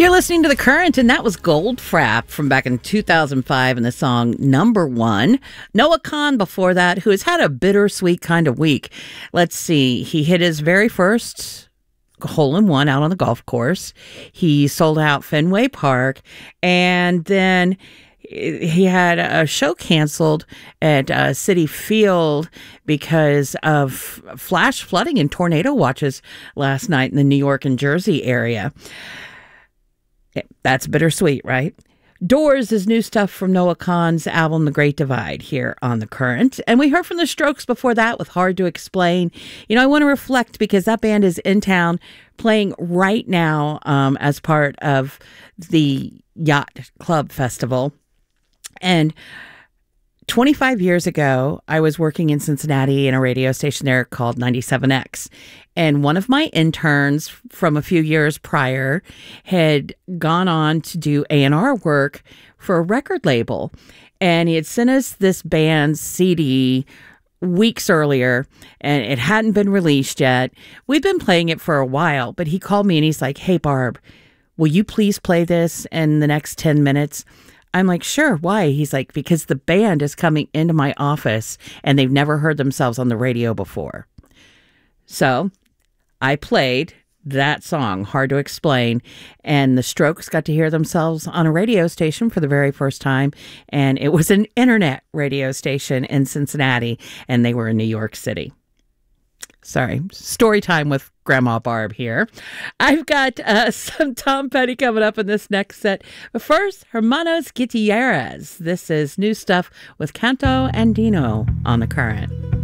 You're listening to The Current, and that was Goldfrapp from back in 2005 in the song Number One. Noah Kahan before that, who has had a bittersweet kind of week. Let's see. He hit his very first hole-in-one out on the golf course. He sold out Fenway Park, and then he had a show canceled at Citi Field because of flash flooding and tornado watches last night in the New York and Jersey area. That's bittersweet, right? Doors is new stuff from Noah Kahan's album, The Great Divide, here on The Current. And we heard from the Strokes before that with Hard to Explain. You know, I want to reflect because that band is in town playing right now as part of the Yacht Club Festival. And 25 years ago, I was working in Cincinnati in a radio station there called 97X. And one of my interns from a few years prior had gone on to do A&R work for a record label. And he had sent us this band's CD weeks earlier, and it hadn't been released yet. We'd been playing it for a while, but he called me and he's like, "Hey, Barb, will you please play this in the next 10 minutes? I'm like, "Sure, why?" He's like, "Because the band is coming into my office and they've never heard themselves on the radio before." So I played that song, Hard to Explain, and the Strokes got to hear themselves on a radio station for the very first time, and it was an internet radio station in Cincinnati, and they were in New York City. Sorry, story time with Grandma Barb here. I've got some Tom Petty coming up in this next set. But first, Hermanos Gutierrez. This is new stuff with Canto and Dino on The Current.